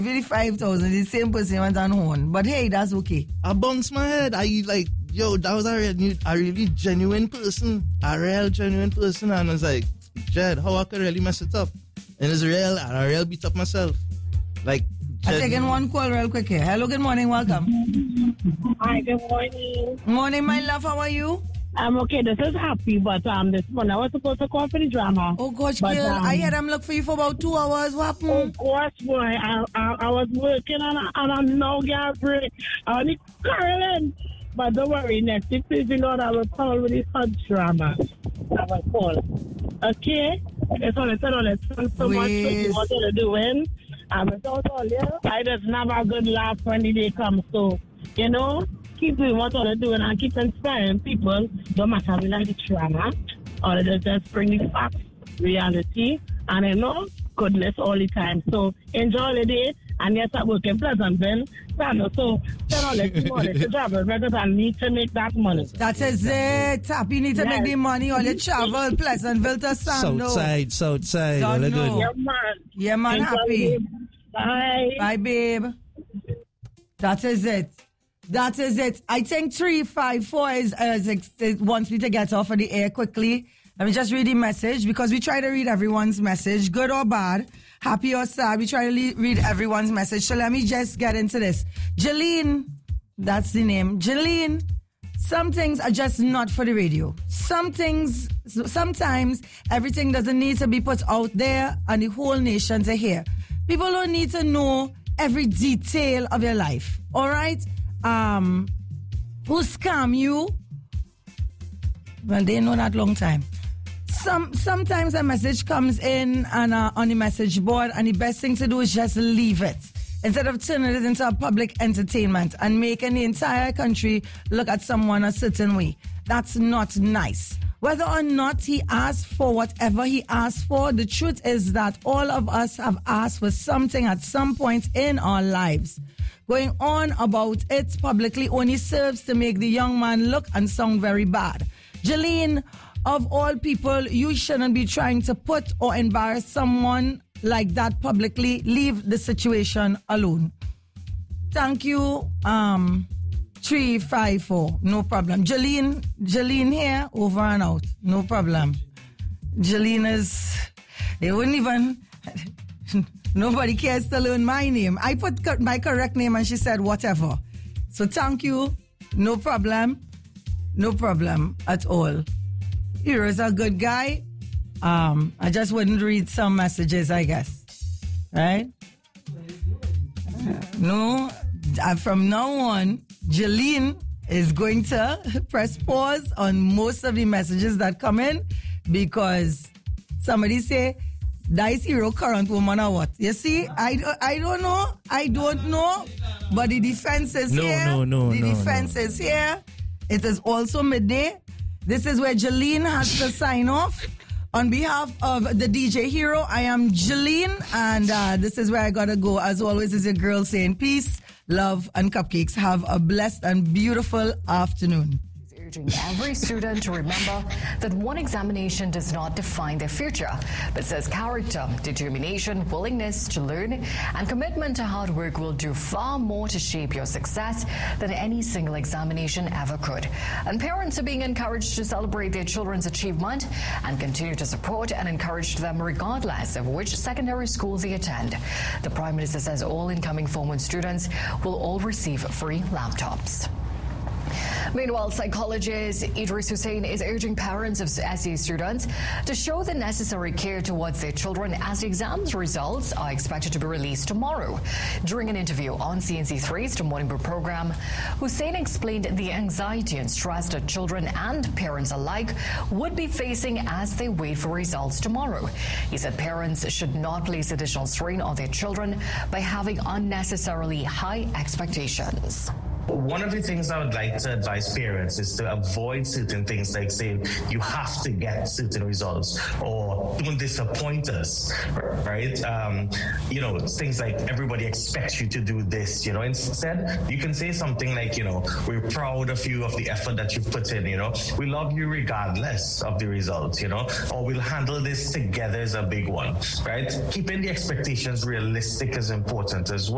the 5,000, the same person went on horn. But hey, that's okay. I bounced my head. That was a really genuine person. A real genuine person. And I was like, Jed, how I could really mess it up? And it's real, and I really beat up myself. Like, I'm taking one call real quick here. Hello, good morning, welcome. Hi, good morning. Morning, my love, how are you? I'm okay. This is Happy, but this morning I was supposed to call for the drama. Oh gosh, girl, I had them look for you for about 2 hours. What happened? Oh gosh, boy, I was working and I'm now getting break. I only curling, but don't worry. Next week, please, Lord, I will call with this hot drama. I will call. Okay, that's all. Let's so much for what you're doing. I just never a good laugh when the day comes. So keep doing what you're doing and keep inspiring people. Don't matter if like the drama or just bring the facts, reality, and goodness all the time. So enjoy the day. And yes, I work in Pleasantville. So let's travel rather than need to make that money. That is it. Happy need to make the money or you travel Pleasantville to Southside. Don't know. Yeah, man. Happy. Bye. Bye, babe. That is it. I think 354 is wants me to get off of the air quickly. Let me just read the message because we try to read everyone's message, good or bad, happy or sad. We try to read everyone's message. So let me just get into this. Jeline, that's the name. Jeline, some things are just not for the radio. Sometimes everything doesn't need to be put out there and the whole nation to hear. People don't need to know every detail of your life. All right? Who scam you? Well, they know that long time. Sometimes a message comes in and on the message board, and the best thing to do is just leave it instead of turning it into a public entertainment and making the entire country look at someone a certain way. That's not nice. Whether or not he asked for whatever he asked for, the truth is that all of us have asked for something at some point in our lives. Going on about it publicly only serves to make the young man look and sound very bad. Jeline, of all people, you shouldn't be trying to put or embarrass someone like that publicly. Leave the situation alone. Thank you, 354. No problem. Jeline here, over and out. No problem. Jeline is... They wouldn't even... Nobody cares to learn my name. I put my correct name and she said whatever. So thank you. No problem. No problem at all. Hero's a good guy. I just wouldn't read some messages, I guess. Right? No. From now on, Jeline is going to press pause on most of the messages that come in because somebody say, that is hero current woman or what? You see, I don't know. I don't know. But the defense is here. The defense is here. It is also midday. This is where Jeline has to sign off. On behalf of the DJ Hero, I am Jeline, and this is where I gotta go. As always, is your girl saying peace, love, and cupcakes. Have a blessed and beautiful afternoon. Urging every student to remember that one examination does not define their future, but says character, determination, willingness to learn, and commitment to hard work will do far more to shape your success than any single examination ever could. And parents are being encouraged to celebrate their children's achievement and continue to support and encourage them regardless of which secondary school they attend. The Prime Minister says all incoming Form 1 students will all receive free laptops. Meanwhile, psychologist Idris Hussein is urging parents of SE students to show the necessary care towards their children as the exams results are expected to be released tomorrow. During an interview on CNC3's The Morning Brew program, Hussein explained the anxiety and stress that children and parents alike would be facing as they wait for results tomorrow. He said parents should not place additional strain on their children by having unnecessarily high expectations. One of the things I would like to advise parents is to avoid certain things like saying you have to get certain results or don't disappoint us, right? Things like everybody expects you to do this, Instead, you can say something like, we're proud of you, of the effort that you've put in, we love you regardless of the results, or we'll handle this together is a big one, right? Keeping the expectations realistic is important as well.